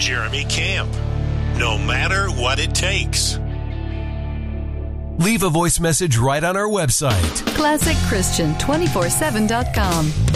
Jeremy Camp. No matter what it takes. Leave a voice message right on our website. ClassicChristian247.com.